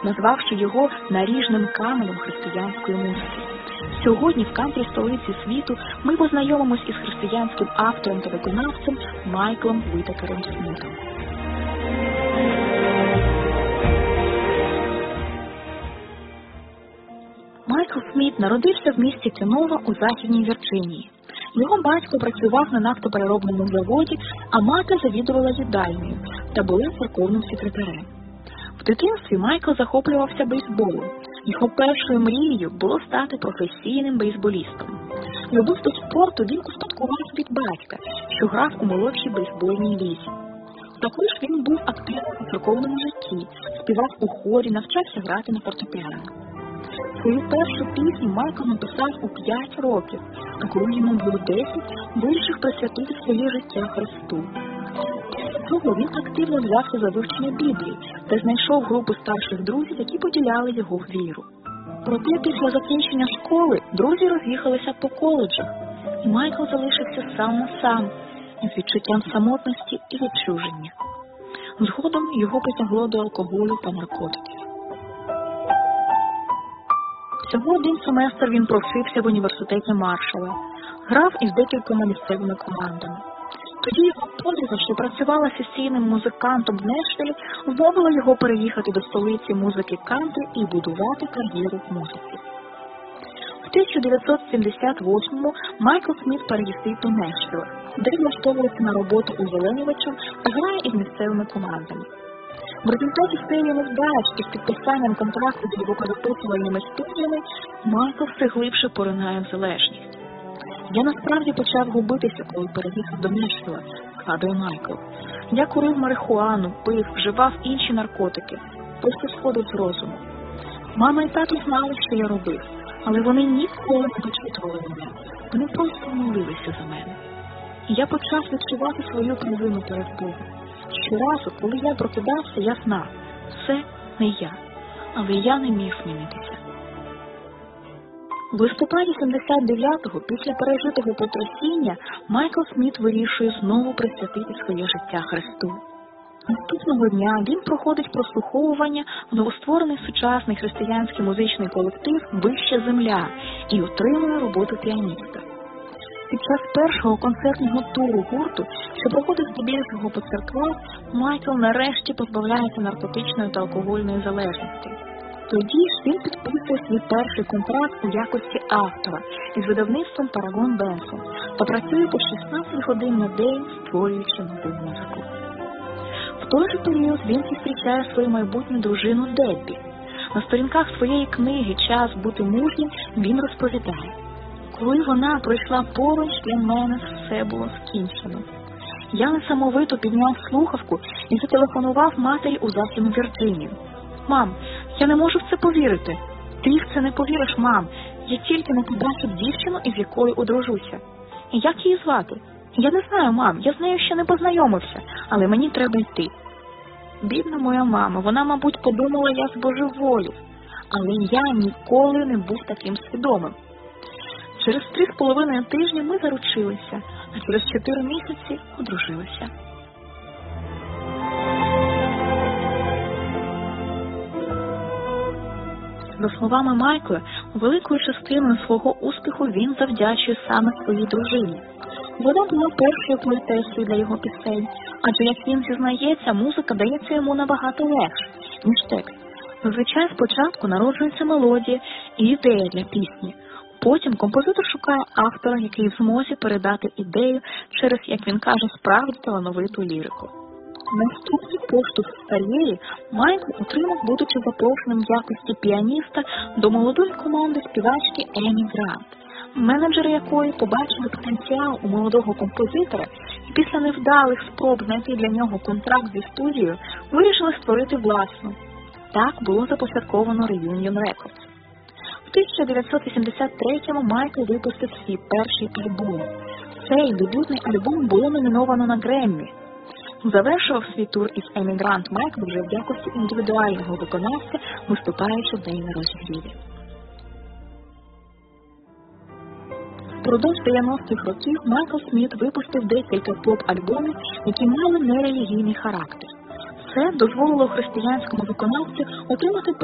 назвавши його наріжним каменем християнської музики. Сьогодні в кантрі столиці світу ми познайомимось із християнським автором та виконавцем Майклом Вітакером Смітом. Майкл Сміт народився в місті Кенова у Західній Вірджинії. Його батько працював на нафтопереробному заводі, а мати завідувала їдальнею та була церковним секретарем. В дитинстві Майкл захоплювався бейсболом. Його першою мрією було стати професійним бейсболістом. Любов до спорту він успадкував від батька, що грав у молодшій бейсбольній лізі. Також він був активним у церковному житті, співав у хорі, навчався грати на фортепіано. Свою першу пісню Майкл написав у 5 років, а коли йому було 10, вирішив присвятити своє життя Христу. Після цього він активно взявся за вивчення Біблії та знайшов групу старших друзів, які поділяли його віру. Проте після закінчення школи друзі роз'їхалися по коледжах, і Майкл залишився сам на сам, із відчуттям самотності і відчуження. Згодом його потягло до алкоголю та наркотиків. Всього один семестр він провчився в університеті Маршалла, грав із декількома місцевими командами. Тоді його подруга, що працювала сесійним музикантом в Нешвілі, вмовила його переїхати до столиці музики кантрі і будувати кар'єру в музиці. В 1978-му Майкл Сміт переїздив до Нешвіла, де влаштовувався на роботу узеленювачем та грає із місцевими командами. В результаті серії невдач із підписанням контракту з його переписувальними студіями Майкл все глибше поринає в залежність. «Я насправді почав губитися, коли переїхав до Нешвіла», – згадує Майкл. «Я курив марихуану, пив, вживав інші наркотики, просто сходив з розуму. Мама і тато знали, що я робив, але вони ніколи не почитували мене, вони просто молилися за мене. І я почав відчувати свою провину перед Богом. Щоразу, коли я прокидався, я знав, це не я, але я не міг змінитися». В листопаді 79-го, після пережитого потрясіння, Майкл Сміт вирішує знову присвятити своє життя Христу. Наступного дня він проходить прослуховування в новостворений сучасний християнський музичний колектив «Вища земля» і отримує роботу піаніста. Під час першого концертного туру гурту, що проходить здебільшого по церквах, Майкл нарешті позбавляється наркотичної та алкогольної залежності. Тоді ж він підписує свій перший контракт у якості автора із видавництвом Paragon Benson та працює по 16 годин на день, створюючи нову музику. В той же період він зустрічає свою майбутню дружину Деббі. На сторінках своєї книги «Час бути мужнім» він розповідає: «Коли вона пройшла поруч, для мене все було скінчено. Я несамовито підняв слухавку і зателефонував матері у Західну Вірджинію. Мам, я не можу в це повірити. Ти в це не повіриш, мам. Я тільки не побачив дівчину, із якою одружуся. І як її звати? Я не знаю, мам, я з нею ще не познайомився, але мені треба йти». Бідна моя мама, вона, мабуть, подумала, я збожеволів. Але я ніколи не був таким свідомим. Через 3,5 тижні ми заручилися, а через 4 місяці одружилися. За словами Майкла, великою частиною свого успіху він завдячує саме своїй дружині. Вона була першою поетесою для його пісень, адже, як він зізнається, музика дається йому набагато легше, ніж текст. Зазвичай спочатку народжується мелодія і ідея для пісні. Потім композитор шукає автора, який в змозі передати ідею через, як він каже, справді талановиту лірику. Наступний поштовх в кар'єрі Майкл отримав, будучи запрошеним в якості піаніста до молодої команди співачки Емі Грант, менеджери якої побачили потенціал у молодого композитора і після невдалих спроб знайти для нього контракт зі студією вирішили створити власну. Так було започатковано Reunion Records. В 1983-му Майкл випустив свій перший альбом. Цей дебютний альбом було номіновано на Греммі. Завершував свій тур із Емі Грант Майкл вже в якості індивідуального виконавця, виступаючи в неї на розігріві. Впродовж 90-х років Майкл Сміт випустив декілька поп-альбомів, які мали нерелігійний характер. Це дозволило християнському виконавцю отримати